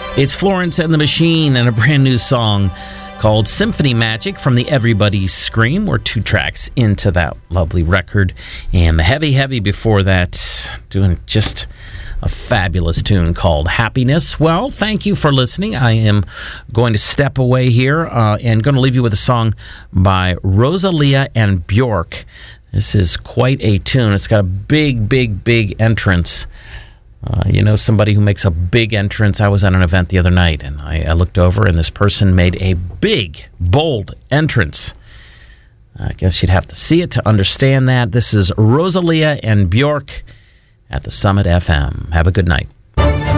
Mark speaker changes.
Speaker 1: It's Florence and the Machine and a brand new song called Symphony Magic from the Everybody's Scream. We're 2 tracks into that lovely record. And the Heavy Heavy before that, doing just a fabulous tune called Happiness. Well, thank you for listening. I am going to step away here and going to leave you with a song by Rosalia and Bjork. This is quite a tune. It's got a big entrance. Somebody who makes a big entrance. I was at an event the other night, and I looked over, and this person made a big, bold entrance. I guess you'd have to see it to understand that. This is Rosalia and Bjork at the Summit FM. Have a good night.